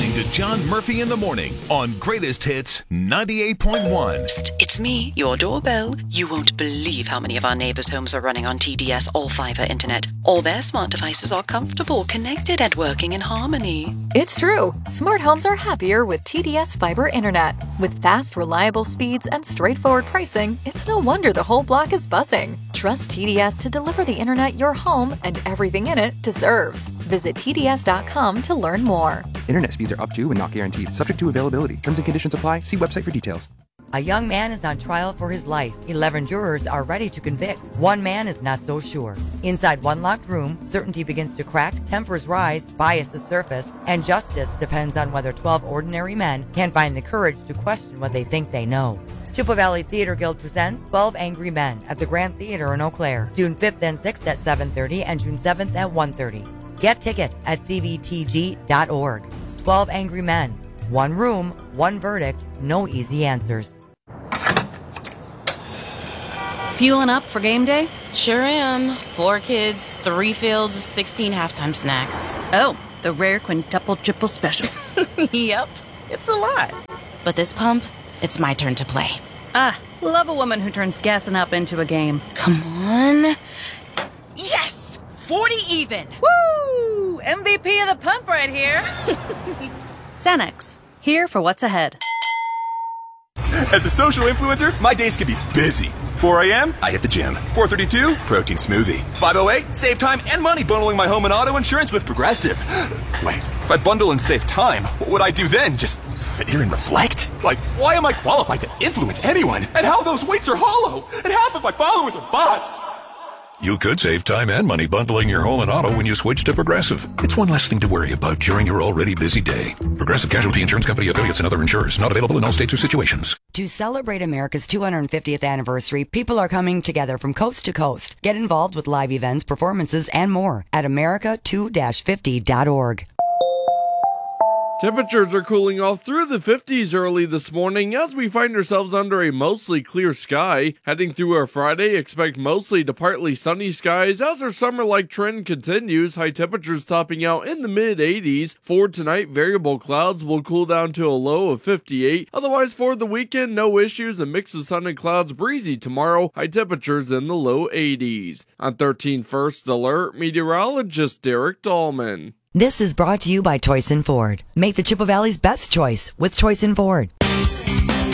listening to John Murphy in the Morning on Greatest Hits 98.1. Psst, it's me, your doorbell. You won't believe how many of our neighbors' homes are running on TDS all-fiber internet. All their smart devices are comfortable, connected, and working in harmony. It's true. Smart homes are happier with TDS fiber internet. With fast, reliable speeds and straightforward pricing, it's no wonder the whole block is buzzing. Trust TDS to deliver the internet your home and everything in it deserves. Visit TDS.com to learn more. Internet speeds are up to and not guaranteed. Subject to availability. Terms and conditions apply. See website for details. A young man is on trial for his life. 11 jurors are ready to convict. One man is not so sure. Inside one locked room, certainty begins to crack, tempers rise, biases surface, and justice depends on whether 12 ordinary men can find the courage to question what they think they know. Chippewa Valley Theater Guild presents 12 Angry Men at the Grand Theater in Eau Claire, June 5th and 6th at 7:30 and June 7th at 1:30. Get tickets at cvtg.org. 12 Angry Men. One room, one verdict, no easy answers. Fueling up for game day? Sure am. 4 kids, 3 fields, 16 halftime snacks. Oh, the rare quintuple triple special. Yep, it's a lot. But this pump, it's my turn to play. Love a woman who turns gassing up into a game. Come on. Yes! 40 even! Woo! MVP of the pump right here. Sanex, here for what's ahead. As a social influencer, my days can be busy. 4 a.m., I hit the gym. 4:32, protein smoothie. 5:08, save time and money bundling my home and auto insurance with Progressive. Wait, if I bundle and save time, what would I do then? Just sit here and reflect? Like, why am I qualified to influence anyone? And how those weights are hollow? And half of my followers are bots? You could save time and money bundling your home and auto when you switch to Progressive. It's one less thing to worry about during your already busy day. Progressive Casualty Insurance Company affiliates and other insurers. Not available in all states or situations. To celebrate America's 250th anniversary, people are coming together from coast to coast. Get involved with live events, performances, and more at America2-50.org. Temperatures are cooling off through the 50s early this morning as we find ourselves under a mostly clear sky. Heading through our Friday, expect mostly to partly sunny skies as our summer-like trend continues. High temperatures topping out in the mid-80s. For tonight, variable clouds will cool down to a low of 58. Otherwise, for the weekend, no issues. A mix of sun and clouds, breezy tomorrow. High temperatures in the low 80s. On 13 First Alert, meteorologist Derek Dahlman. This is brought to you by Toyson Ford. Make the Chippewa Valley's best choice with Toyson Ford.